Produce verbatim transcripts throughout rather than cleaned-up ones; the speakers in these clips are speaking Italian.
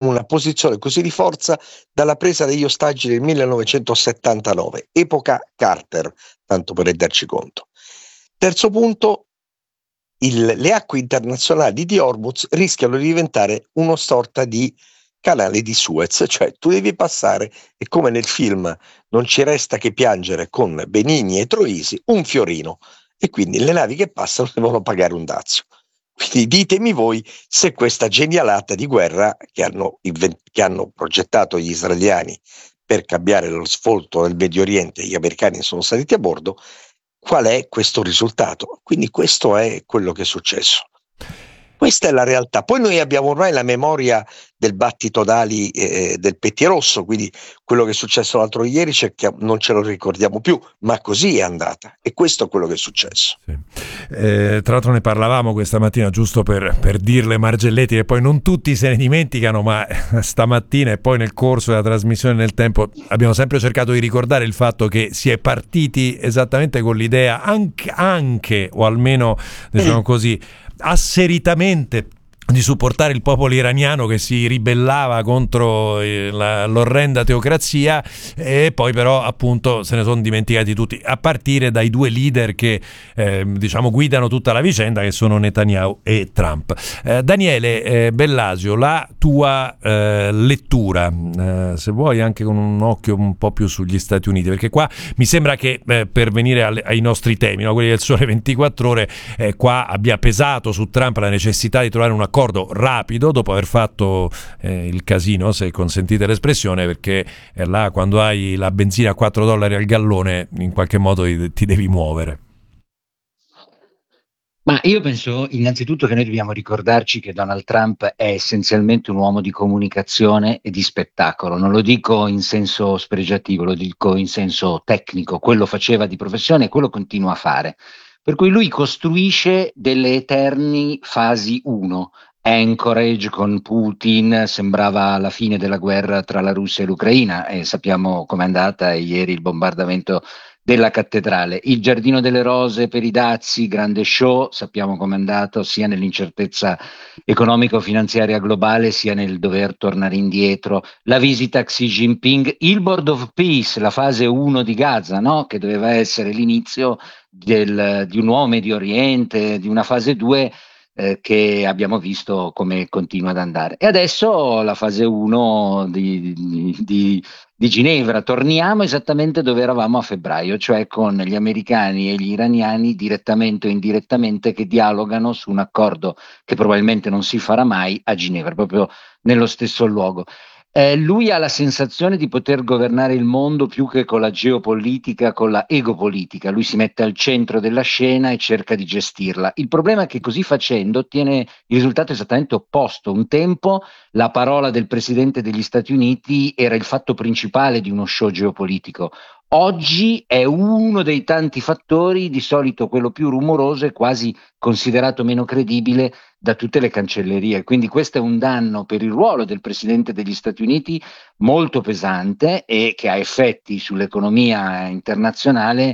una posizione così di forza dalla presa degli ostaggi del millenovecentosettantanove, epoca Carter, tanto per renderci conto. Terzo punto, il, le acque internazionali di Hormuz rischiano di diventare una sorta di canale di Suez, cioè tu devi passare, e come nel film Non ci resta che piangere con Benigni e Troisi, un fiorino, e quindi le navi che passano devono pagare un dazio. Quindi ditemi voi se questa genialata di guerra che hanno, invent- che hanno progettato gli israeliani per cambiare lo sfolto del Medio Oriente, gli americani sono saliti a bordo, qual è questo risultato? Quindi questo è quello che è successo. Questa è la realtà. Poi noi abbiamo ormai la memoria del battito d'ali eh, del pettirosso, quindi quello che è successo l'altro ieri non ce lo ricordiamo più, ma così è andata, e questo è quello che è successo. Sì. Eh, tra l'altro ne parlavamo questa mattina, giusto per, per dirle Margelletti, che poi non tutti se ne dimenticano, ma stamattina e poi nel corso della trasmissione nel tempo abbiamo sempre cercato di ricordare il fatto che si è partiti esattamente con l'idea anche, anche o almeno diciamo così asseritamente di supportare il popolo iraniano che si ribellava contro la, l'orrenda teocrazia, e poi però appunto se ne sono dimenticati tutti, a partire dai due leader che eh, diciamo guidano tutta la vicenda, che sono Netanyahu e Trump. eh, Daniele eh, Bellasio, la tua eh, lettura, eh, se vuoi anche con un occhio un po' più sugli Stati Uniti, perché qua mi sembra che eh, per venire alle, ai nostri temi, no, quelli del Sole ventiquattro Ore, eh, qua abbia pesato su Trump la necessità di trovare un accordo rapido dopo aver fatto eh, il casino, se consentite l'espressione, perché eh, là quando hai la benzina a quattro dollari al gallone in qualche modo ti, ti devi muovere. Ma io penso innanzitutto che noi dobbiamo ricordarci che Donald Trump è essenzialmente un uomo di comunicazione e di spettacolo. Non lo dico in senso spregiativo, lo dico in senso tecnico. Quello faceva di professione e quello continua a fare. Per cui lui costruisce delle eterni fasi uno. Anchorage con Putin sembrava la fine della guerra tra la Russia e l'Ucraina, e sappiamo com'è andata ieri il bombardamento della cattedrale. Il Giardino delle Rose per i dazi, grande show, sappiamo com'è andato sia nell'incertezza economico-finanziaria globale sia nel dover tornare indietro. La visita a Xi Jinping, il Board of Peace, la fase uno di Gaza, no? Che doveva essere l'inizio del, di un nuovo Medio Oriente, di una fase due eh, che abbiamo visto come continua ad andare. E adesso la fase uno di, di, di, di Ginevra. Torniamo esattamente dove eravamo a febbraio, cioè con gli americani e gli iraniani direttamente o indirettamente che dialogano su un accordo che probabilmente non si farà mai a Ginevra, proprio nello stesso luogo. Eh, lui ha la sensazione di poter governare il mondo più che con la geopolitica, con la egopolitica. Lui si mette al centro della scena e cerca di gestirla. Il problema è che così facendo ottiene il risultato esattamente opposto. Un tempo la parola del presidente degli Stati Uniti era il fatto principale di uno show geopolitico. Oggi è uno dei tanti fattori, di solito quello più rumoroso e quasi considerato meno credibile da tutte le cancellerie. Quindi questo è un danno per il ruolo del Presidente degli Stati Uniti molto pesante e che ha effetti sull'economia internazionale,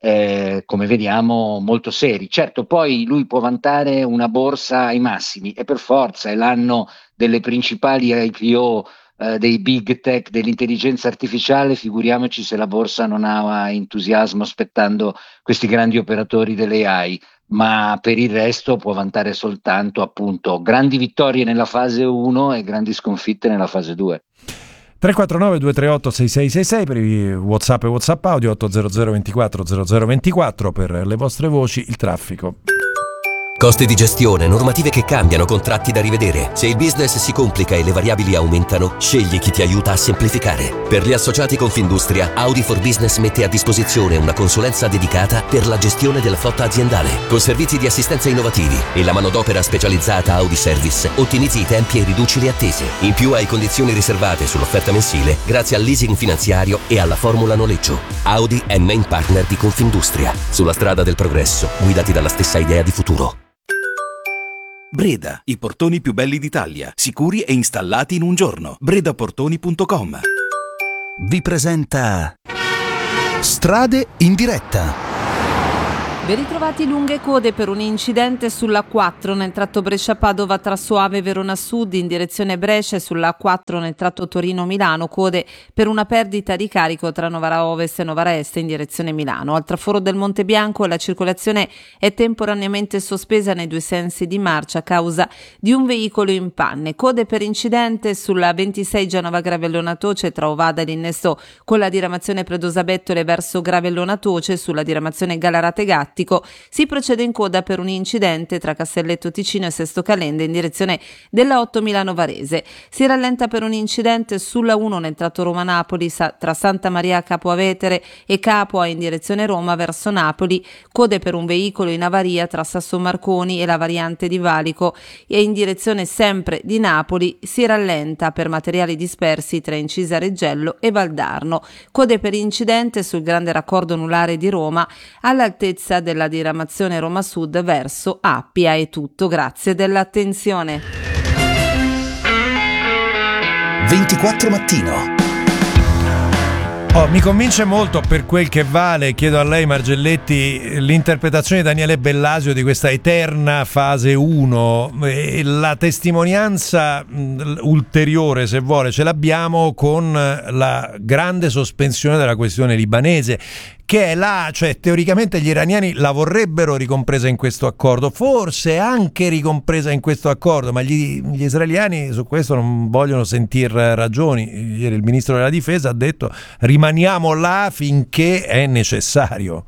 eh, come vediamo, molto seri. Certo, poi lui può vantare una borsa ai massimi, e per forza è l'anno delle principali I P O, Uh, dei big tech, dell'intelligenza artificiale, figuriamoci se la borsa non ha entusiasmo aspettando questi grandi operatori delle A I, ma per il resto può vantare soltanto appunto grandi vittorie nella fase uno e grandi sconfitte nella fase due. tre quattro nove due tre otto sei sei sei sei per i WhatsApp e WhatsApp audio, otto zero zero ventiquattro zero zero ventiquattro per le vostre voci, il traffico. Costi di gestione, normative che cambiano, contratti da rivedere. Se il business si complica e le variabili aumentano, scegli chi ti aiuta a semplificare. Per gli associati Confindustria, Audi for Business mette a disposizione una consulenza dedicata per la gestione della flotta aziendale. Con servizi di assistenza innovativi e la manodopera specializzata Audi Service, ottimizzi i tempi e riduci le attese. In più hai condizioni riservate sull'offerta mensile grazie al leasing finanziario e alla formula noleggio. Audi è main partner di Confindustria. Sulla strada del progresso, guidati dalla stessa idea di futuro. Breda, i portoni più belli d'Italia, sicuri e installati in un giorno. bredaportoni punto com vi presenta Strade in diretta. Ben ritrovati. Lunghe code per un incidente sulla A quattro nel tratto Brescia-Padova tra Soave e Verona Sud in direzione Brescia e sulla A quattro nel tratto Torino-Milano. Code per una perdita di carico tra Novara Ovest e Novara Est in direzione Milano. Al traforo del Monte Bianco la circolazione è temporaneamente sospesa nei due sensi di marcia a causa di un veicolo in panne. Code per incidente sulla ventisei Genova Gravellona Toce tra Ovada e l'innesto con la diramazione Predosabettole verso Gravellona Toce. Sulla diramazione Galarate Gatti si procede in coda per un incidente tra Castelletto Ticino e Sesto Calende in direzione della otto Milano Varese. Si rallenta per un incidente sulla uno nel tratto Roma-Napoli tra Santa Maria Capo Avetere e Capua in direzione Roma verso Napoli. Code per un veicolo in avaria tra Sasso Marconi e la variante di Valico e in direzione sempre di Napoli. Si rallenta per materiali dispersi tra Incisa Reggello e Valdarno. Code per incidente sul grande raccordo anulare di Roma all'altezza della diramazione Roma Sud verso Appia. È tutto, grazie dell'attenzione. ventiquattro Mattino. Oh, mi convince molto, per quel che vale, chiedo a lei Margelletti, l'interpretazione di Daniele Bellasio di questa eterna fase uno, e la testimonianza mh, ulteriore, se vuole, ce l'abbiamo con la grande sospensione della questione libanese, che è là, cioè teoricamente gli iraniani la vorrebbero ricompresa in questo accordo, forse anche ricompresa in questo accordo, ma gli, gli israeliani su questo non vogliono sentir ragioni. Ieri il ministro della difesa ha detto rimaniamo là finché è necessario.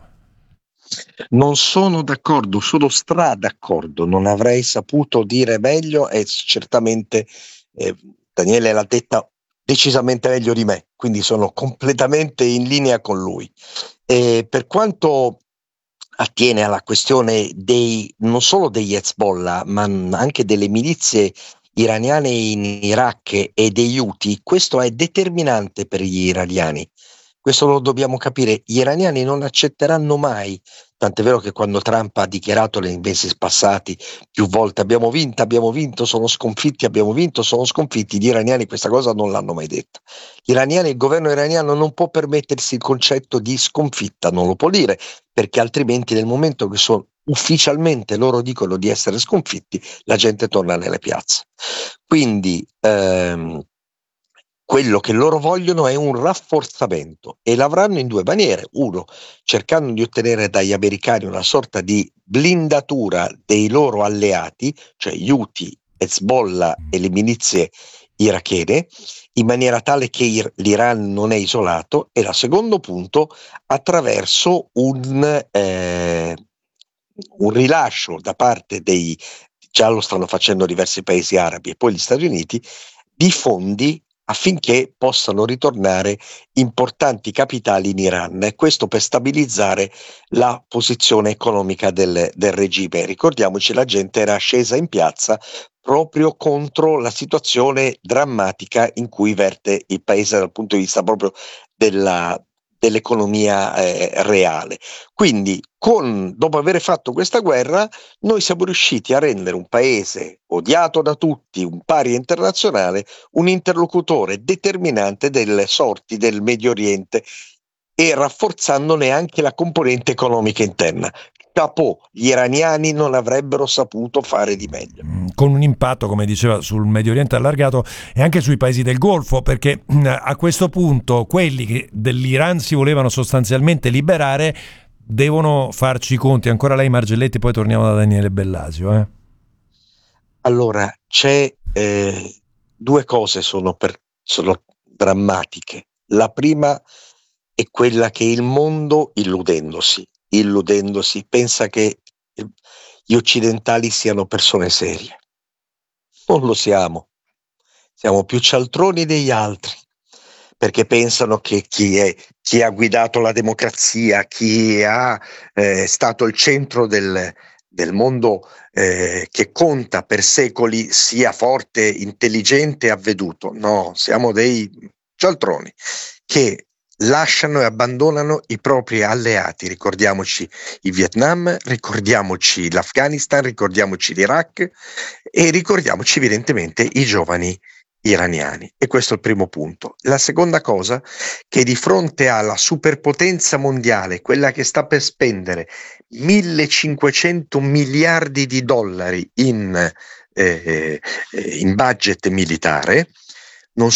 Non sono d'accordo, sono stra d'accordo, non avrei saputo dire meglio e certamente eh, Daniele l'ha detta decisamente meglio di me, quindi sono completamente in linea con lui. E per quanto attiene alla questione dei non solo degli Hezbollah, ma anche delle milizie iraniane in Iraq e degli Houthi, questo è determinante per gli iraniani. Questo lo dobbiamo capire, gli iraniani non accetteranno mai, tant'è vero che quando Trump ha dichiarato nei mesi passati più volte abbiamo vinto, abbiamo vinto, sono sconfitti, abbiamo vinto, sono sconfitti, gli iraniani questa cosa non l'hanno mai detta. Gli iraniani, il governo iraniano non può permettersi il concetto di sconfitta, non lo può dire, perché altrimenti nel momento che sono ufficialmente loro dicono di essere sconfitti, la gente torna nelle piazze. Quindi ehm, quello che loro vogliono è un rafforzamento e l'avranno in due maniere. Uno, cercando di ottenere dagli americani una sorta di blindatura dei loro alleati, cioè gli Houthi, Hezbollah e le milizie irachene, in maniera tale che l'Iran non è isolato. E la secondo punto, attraverso un, eh, un rilascio da parte dei, già lo stanno facendo diversi paesi arabi e poi gli Stati Uniti, di fondi affinché possano ritornare importanti capitali in Iran, e questo per stabilizzare la posizione economica del, del regime. Ricordiamoci, la gente era scesa in piazza proprio contro la situazione drammatica in cui verte il paese dal punto di vista proprio della dell'economia eh, reale. Quindi con, dopo aver fatto questa guerra, noi siamo riusciti a rendere un paese odiato da tutti, un paria internazionale, un interlocutore determinante delle sorti del Medio Oriente e rafforzandone anche la componente economica interna. Chapeau, gli iraniani non avrebbero saputo fare di meglio. Con un impatto, come diceva, sul Medio Oriente allargato e anche sui paesi del Golfo, perché a questo punto quelli che dell'Iran si volevano sostanzialmente liberare devono farci i conti. Ancora lei Margelletti, poi torniamo da Daniele Bellasio. Eh? Allora, c'è eh, due cose sono, per, sono drammatiche. La prima è quella che il mondo, illudendosi, illudendosi, pensa che gli occidentali siano persone serie. Non lo siamo, siamo più cialtroni degli altri, perché pensano che chi, è, chi ha guidato la democrazia, chi ha eh, stato il centro del, del mondo eh, che conta per secoli sia forte, intelligente e avveduto. No, siamo dei cialtroni che lasciano e abbandonano i propri alleati. Ricordiamoci il Vietnam, ricordiamoci l'Afghanistan, ricordiamoci l'Iraq e ricordiamoci evidentemente i giovani iraniani, e questo è il primo punto. La seconda cosa, che di fronte alla superpotenza mondiale, quella che sta per spendere millecinquecento miliardi di dollari in, eh, in budget militare,